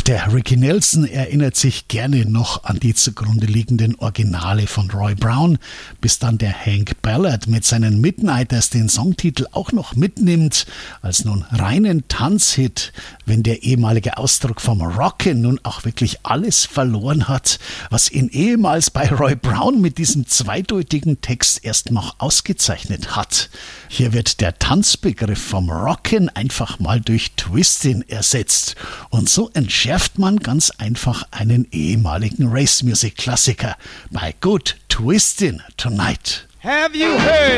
der Ricky Nelson erinnert sich gerne noch an die zugrunde liegenden Originale von Roy Brown, bis dann der Hank Ballard mit seinen Midnighters den Songtitel auch noch mitnimmt, als nun reinen Tanzhit, wenn der ehemalige Ausdruck vom Rockin' nun auch wirklich alles verloren hat, was ihn ehemals bei Roy Brown mit diesem zweideutigen Text erst noch ausgezeichnet hat. Hier wird der Tanzbegriff vom Rockin' einfach mal durch Twistin' ersetzt und so entschärft man ganz einfach einen ehemaligen Race-Music-Klassiker bei Good Twistin' Tonight. Have you heard?